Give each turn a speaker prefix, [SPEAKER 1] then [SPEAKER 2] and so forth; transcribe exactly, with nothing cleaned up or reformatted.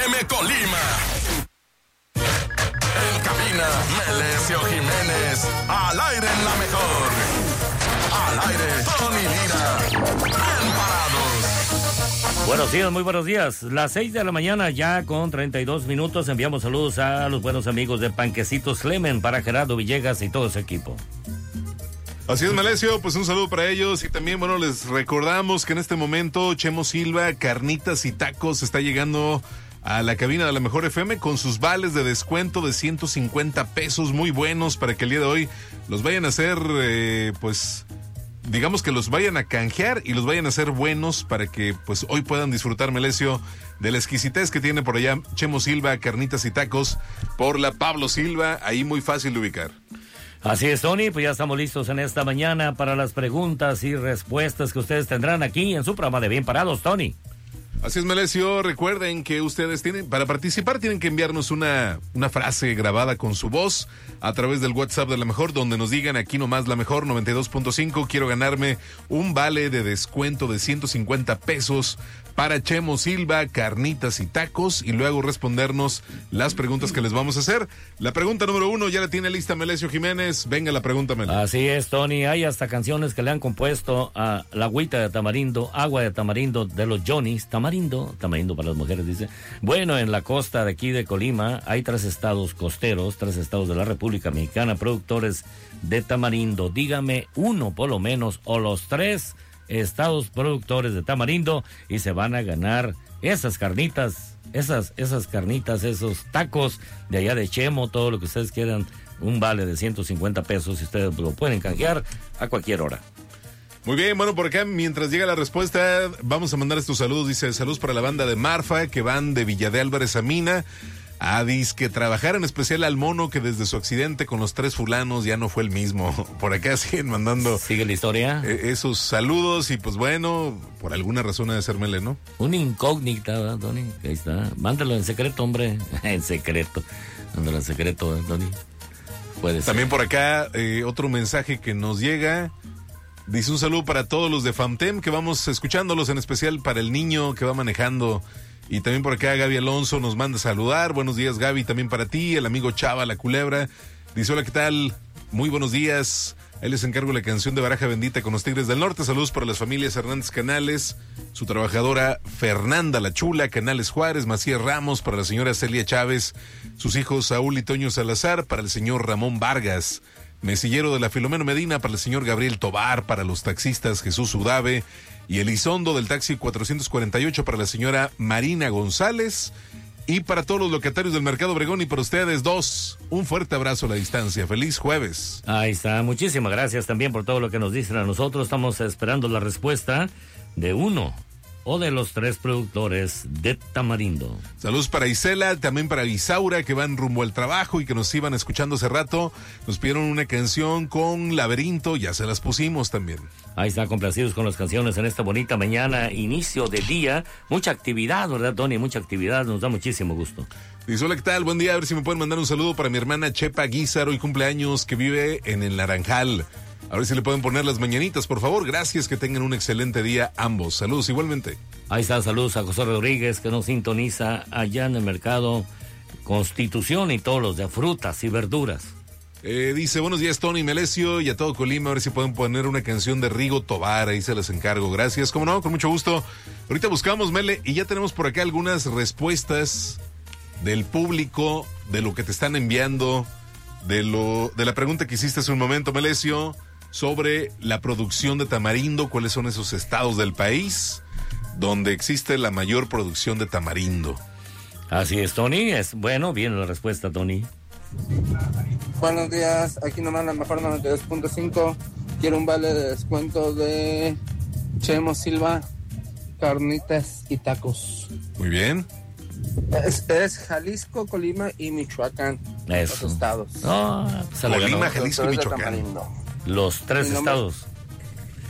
[SPEAKER 1] M Colima. En cabina, Melesio Jiménez. Al aire en la mejor. Al aire, Tony Lira. Bien parados.
[SPEAKER 2] Buenos días, muy buenos días. Las seis de la mañana ya con treinta y dos minutos. Enviamos saludos a los buenos amigos de Panquecitos Clemen para Gerardo Villegas y todo su equipo.
[SPEAKER 3] Así es, Melesio, pues un saludo para ellos y también, bueno, les recordamos que en este momento Chemo Silva, Carnitas y Tacos está llegando a la cabina de la Mejor F M con sus vales de descuento de ciento cincuenta pesos muy buenos para que el día de hoy los vayan a hacer, eh, pues, digamos que los vayan a canjear y los vayan a hacer buenos para que, pues, hoy puedan disfrutar, Melesio, de la exquisitez que tiene por allá Chemo Silva, Carnitas y Tacos por la Pablo Silva, ahí muy fácil de ubicar.
[SPEAKER 2] Así es, Tony, pues ya estamos listos en esta mañana para las preguntas y respuestas que ustedes tendrán aquí en su programa de Bien Parados, Tony.
[SPEAKER 3] Así es, Melesio, recuerden que ustedes tienen, para participar tienen que enviarnos una, una frase grabada con su voz a través del WhatsApp de La Mejor, donde nos digan aquí nomás La Mejor noventa y dos punto cinco, quiero ganarme un vale de descuento de ciento cincuenta pesos para Chemo Silva, Carnitas y Tacos, y luego respondernos las preguntas que les vamos a hacer. La pregunta número uno ya la tiene lista Melesio Jiménez. Venga la pregunta, Melesio.
[SPEAKER 2] Así es, Tony. Hay hasta canciones que le han compuesto a La Agüita de Tamarindo, Agua de Tamarindo de los Johnnies. Tamarindo, tamarindo para las mujeres, dice. Bueno, en la costa de aquí de Colima hay tres estados costeros, tres estados de la República Mexicana, productores de tamarindo. Dígame uno por lo menos, o los tres estados productores de tamarindo, y se van a ganar esas carnitas, esas, esas carnitas, esos tacos de allá de Chemo, todo lo que ustedes quieran, un vale de ciento cincuenta pesos y ustedes lo pueden canjear a cualquier hora.
[SPEAKER 3] Muy bien, bueno, por acá, mientras llega la respuesta, vamos a mandar estos saludos. Dice, saludos para la banda de Marfa, que van de Villa de Álvarez a Mina, a disque trabajar, en especial al mono, que desde su accidente con los tres fulanos ya no fue el mismo. Por acá siguen mandando...
[SPEAKER 2] ¿Sigue la historia?
[SPEAKER 3] Eh, esos saludos, y pues bueno, por alguna razón ha de ser Mele, ¿no?
[SPEAKER 2] Una incógnita, ¿verdad, Tony? Ahí está. Mándalo en secreto, hombre. En secreto. Mándalo en secreto, ¿eh, Tony? Puede ser.
[SPEAKER 3] También por acá, eh, otro mensaje que nos llega... Dice un saludo para todos los de FAMTEM, que vamos escuchándolos, en especial para el niño que va manejando. Y también por acá Gaby Alonso nos manda saludar. Buenos días, Gaby, también para ti. El amigo Chava, la culebra. Dice, hola, ¿qué tal? Muy buenos días. Ahí les encargo la canción de Baraja Bendita con los Tigres del Norte. Saludos para las familias Hernández Canales, su trabajadora Fernanda La Chula, Canales Juárez, Macías Ramos, para la señora Celia Chávez, sus hijos Saúl y Toño Salazar, para el señor Ramón Vargas, Mesillero de la Filomeno Medina, para el señor Gabriel Tobar, para los taxistas Jesús Udave, y Elizondo del taxi cuatrocientos cuarenta y ocho para la señora Marina González, y para todos los locatarios del Mercado Obregón y para ustedes dos, un fuerte abrazo a la distancia. Feliz jueves.
[SPEAKER 2] Ahí está, muchísimas gracias también por todo lo que nos dicen a nosotros. Estamos esperando la respuesta de uno o de los tres productores de tamarindo.
[SPEAKER 3] Saludos para Isela, también para Isaura, que van rumbo al trabajo y que nos iban escuchando hace rato. Nos pidieron una canción con Laberinto, ya se las pusimos también.
[SPEAKER 2] Ahí está, complacidos con las canciones en esta bonita mañana, inicio de día. Mucha actividad, ¿verdad, Tony? Mucha actividad, nos da muchísimo gusto.
[SPEAKER 3] Dice, hola, ¿qué tal? Buen día, a ver si me pueden mandar un saludo para mi hermana Chepa Guizar, hoy cumpleaños, que vive en el Naranjal. A ver si le pueden poner las mañanitas, por favor. Gracias, que tengan un excelente día ambos. Saludos igualmente.
[SPEAKER 2] Ahí está, saludos a José Rodríguez, que nos sintoniza allá en el mercado Constitución y todos los de frutas y verduras.
[SPEAKER 3] Eh, dice, buenos días, Tony Melesio, y a todo Colima. A ver si pueden poner una canción de Rigo Tobar, ahí se las encargo. Gracias, cómo no, con mucho gusto. Ahorita buscamos, Mele, y ya tenemos por acá algunas respuestas del público, de lo que te están enviando, de lo de la pregunta que hiciste hace un momento, Melesio, sobre la producción de tamarindo, cuáles son esos estados del país donde existe la mayor producción de tamarindo.
[SPEAKER 2] Así es, Tony. Es bueno, viene la respuesta, Tony.
[SPEAKER 4] Buenos días, aquí nomás La Mejor noventa y dos punto cinco. Quiero un vale de descuento de Chemo Silva, Carnitas y Tacos.
[SPEAKER 3] Muy bien.
[SPEAKER 4] Es, es Jalisco, Colima y Michoacán.
[SPEAKER 2] Eso.
[SPEAKER 4] Los estados.
[SPEAKER 2] No, pues
[SPEAKER 3] Colima, Jalisco y Michoacán.
[SPEAKER 2] Los tres
[SPEAKER 4] Mi nombre,
[SPEAKER 2] estados.